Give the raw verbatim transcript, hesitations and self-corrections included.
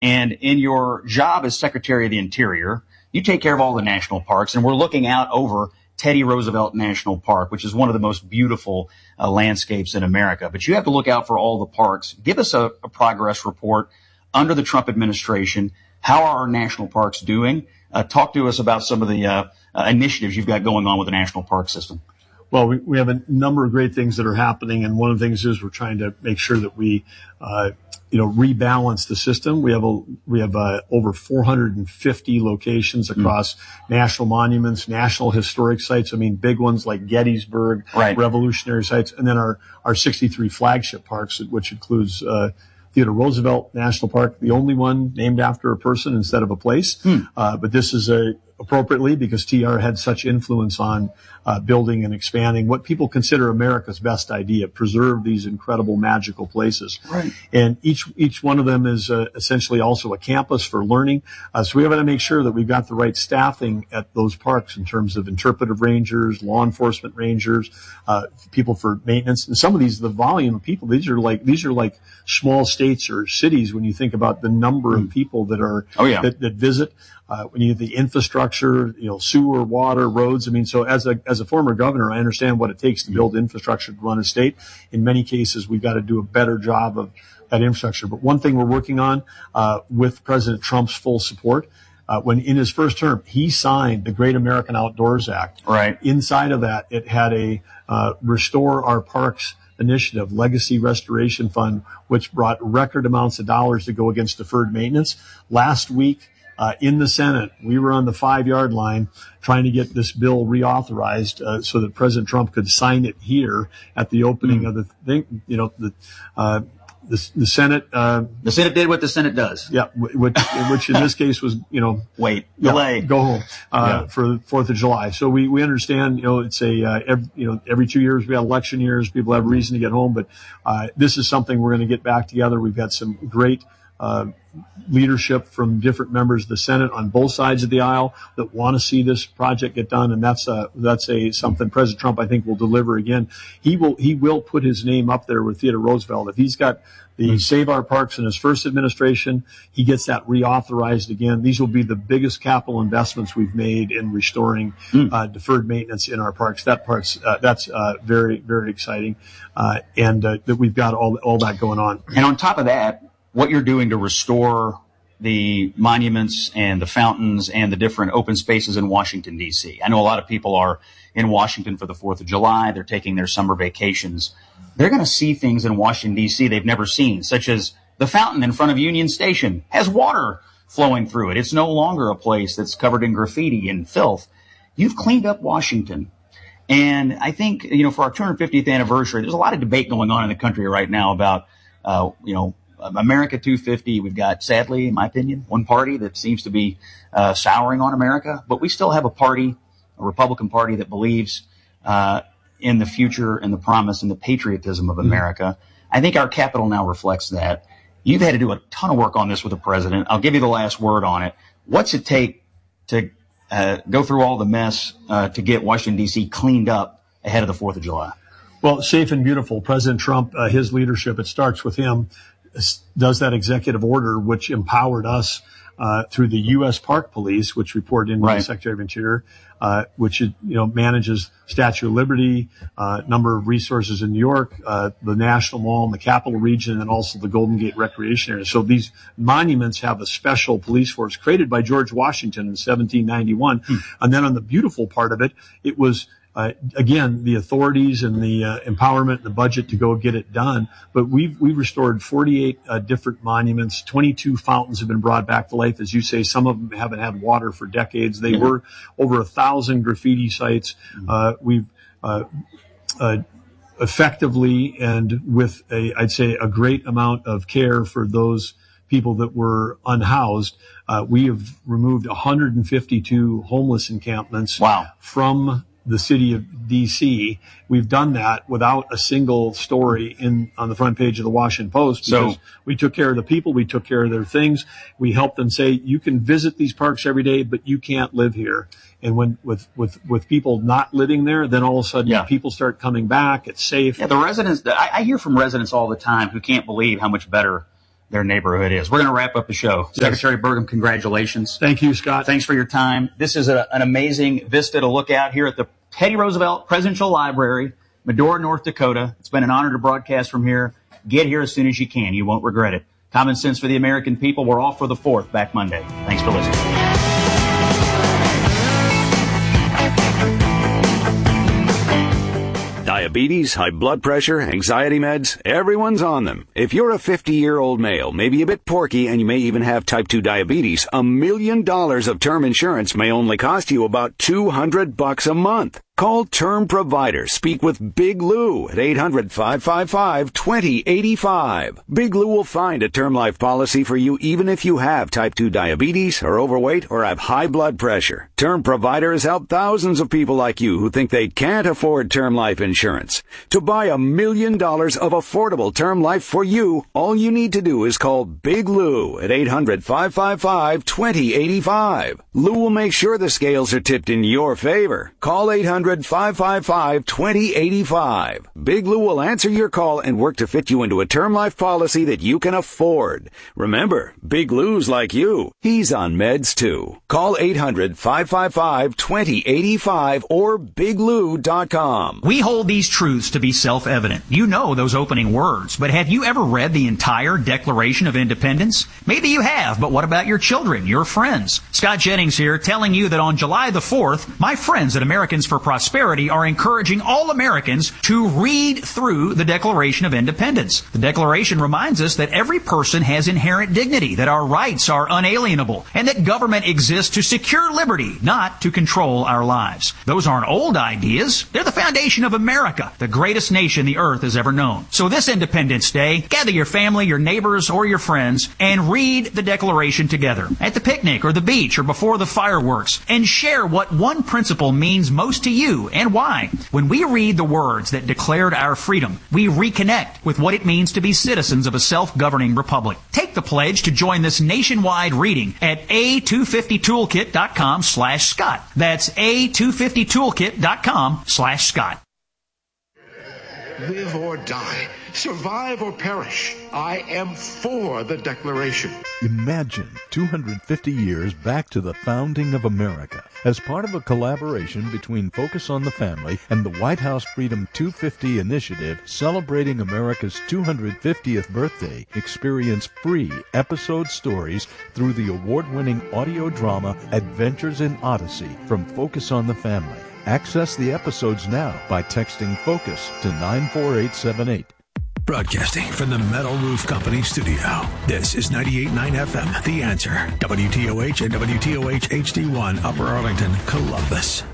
And in your job as Secretary of the Interior, you take care of all the national parks, and we're looking out over Teddy Roosevelt National Park, which is one of the most beautiful uh, landscapes in America. But you have to look out for all the parks. Give us a, a progress report under the Trump administration. How are our national parks doing? Uh, talk to us about some of the uh, uh, initiatives you've got going on with the national park system. Well, we, we have a number of great things that are happening, and one of the things is we're trying to make sure that we, uh, you know, rebalance the system. We have a, we have uh, over four hundred fifty locations across mm. national monuments, national historic sites. I mean, big ones like Gettysburg, right. revolutionary sites, and then our our sixty-three flagship parks, which includes uh, Theodore Roosevelt National Park, the only one named after a person instead of a place. Mm. Uh, but this is a appropriately because T R had such influence on uh, building and expanding what people consider America's best idea, preserve these incredible magical places. Right. And each each one of them is uh, essentially also a campus for learning. Uh, so we have to make sure that we've got the right staffing at those parks in terms of interpretive rangers, law enforcement rangers, uh, people for maintenance. And some of these, the volume of people, these are like these are like small states or cities when you think about the number mm. of people that are oh, yeah. that, that visit. Uh, when you have the infrastructure, you know, sewer, water, roads. I mean, so as a, as a former governor, I understand what it takes to build infrastructure to run a state. In many cases, we've got to do a better job of that infrastructure. But one thing we're working on, uh, with President Trump's full support, uh, when in his first term, he signed the Great American Outdoors Act. Right. Inside of that, it had a, uh, Restore Our Parks initiative, Legacy Restoration Fund, which brought record amounts of dollars to go against deferred maintenance. Last week, Uh, in the Senate, we were on the five-yard line trying to get this bill reauthorized uh, so that President Trump could sign it here at the opening mm. of the thing. You know, the uh, the, the Senate. Uh, the Senate did what the Senate does. Yeah, which, which in this case was, you know, wait, yeah, delay, go home uh, yeah. for Fourth of July. So we we understand. You know, it's a uh, every, you know every two years we have election years. People have a reason to get home, but uh, this is something we're going to get back together. We've got some great. Uh, leadership from different members of the Senate on both sides of the aisle that want to see this project get done, and that's a that's a something President Trump I think will deliver again. He will he will put his name up there with Theodore Roosevelt. If he's got the mm-hmm. Save Our Parks in his first administration, he gets that reauthorized again. These will be the biggest capital investments we've made in restoring mm. uh, deferred maintenance in our parks. That part's uh, that's uh, very very exciting, uh, and uh, that we've got all all that going on. And on top of that, what you're doing to restore the monuments and the fountains and the different open spaces in Washington, D C. I know a lot of people are in Washington for the fourth of July. They're taking their summer vacations. They're going to see things in Washington, D C they've never seen, such as the fountain in front of Union Station has water flowing through it. It's no longer a place that's covered in graffiti and filth. You've cleaned up Washington. And I think, you know, for our two hundred fiftieth anniversary, there's a lot of debate going on in the country right now about, uh, you know, America two fifty. We've got, sadly, in my opinion, one party that seems to be uh, souring on America, but we still have a party, a Republican Party that believes uh, in the future and the promise and the patriotism of America. Mm-hmm. I think our capital now reflects that. You've had to do a ton of work on this with the president. I'll give you the last word on it. What's it take to uh, go through all the mess uh, to get Washington, D C cleaned up ahead of the fourth of July? Well, safe and beautiful. President Trump, uh, his leadership, it starts with him. Does that executive order, which empowered us uh, through the U S Park Police, which report into right. the Secretary of Interior, uh, which you know manages Statue of Liberty, uh, number of resources in New York, uh, the National Mall in the Capital Region, and also the Golden Gate Recreation Area. So these monuments have a special police force created by George Washington in seventeen ninety-one. Hmm. And then on the beautiful part of it, it was Uh, again, the authorities and the uh, empowerment and the budget to go get it done. But we've, we've restored forty-eight uh, different monuments. twenty-two fountains have been brought back to life. As you say, some of them haven't had water for decades. They mm-hmm. were over a thousand graffiti sites. Mm-hmm. Uh, we've, uh, uh, effectively and with a, I'd say a great amount of care for those people that were unhoused. Uh, we have removed one hundred fifty-two homeless encampments wow. from the city of D C. We've done that without a single story in on the front page of the Washington Post because so, we took care of the people, we took care of their things. We helped them say, you can visit these parks every day, but you can't live here. And when with with with people not living there, then all of a sudden yeah. people start coming back. It's safe. Yeah, the residents. I, I hear from residents all the time who can't believe how much better their neighborhood is. We're going to wrap up the show. Yes. Secretary Burgum, congratulations. Thank you, Scott. Thanks for your time. This is a, an amazing vista to look out here at the Teddy Roosevelt Presidential Library, Medora, North Dakota. It's been an honor to broadcast from here. Get here as soon as you can. You won't regret it. Common sense for the American people. We're off for the fourth, back Monday. Thanks for listening. Diabetes, high blood pressure, anxiety meds, everyone's on them. If you're a fifty-year-old male, maybe a bit porky, and you may even have type two diabetes, a million dollars of term insurance may only cost you about two hundred bucks a month. Call Term Provider. Speak with Big Lou at eight hundred, five five five, two zero eight five. Big Lou will find a term life policy for you even if you have type two diabetes, are overweight, or have high blood pressure. Term Provider has helped thousands of people like you who think they can't afford term life insurance. To buy a million dollars of affordable term life for you, all you need to do is call Big Lou at eight hundred, five five five, two zero eight five. Lou will make sure the scales are tipped in your favor. Call eight hundred, five five five, two zero eight five. Big Lou will answer your call and work to fit you into a term life policy that you can afford. Remember, Big Lou's like you. He's on meds too. Call eight hundred, five five five, two zero eight five or big lou dot com. We hold these truths to be self-evident. You know those opening words, but have you ever read the entire Declaration of Independence? Maybe you have, but what about your children, your friends? Scott Jennings here, telling you that on July the fourth, my friends at Americans for Prosperity are encouraging all Americans to read through the Declaration of Independence. The Declaration reminds us that every person has inherent dignity, that our rights are unalienable, and that government exists to secure liberty, not to control our lives. Those aren't old ideas. They're the foundation of America, the greatest nation the earth has ever known. So this Independence Day, gather your family, your neighbors, or your friends, and read the Declaration together at the picnic or the beach or before the fireworks, and share what one principle means most to you and why. When we read the words that declared our freedom, we reconnect with what it means to be citizens of a self-governing republic. Take the pledge to join this nationwide reading at a two fifty toolkit dot com slash Scott. That's a two fifty toolkit dot com slash Scott. Live or die, survive or perish, I am for the Declaration. Imagine two hundred fifty years back to the founding of America. As part of a collaboration between Focus on the Family and the White House Freedom two fifty initiative celebrating America's two hundred fiftieth birthday, experience free episode stories through the award-winning audio drama Adventures in Odyssey from Focus on the Family. Access the episodes now by texting FOCUS to nine four eight seven eight. Broadcasting from the Metal Roof Company studio, this is ninety-eight point nine F M, The Answer, W T O H and W T O H H D one, Upper Arlington, Columbus.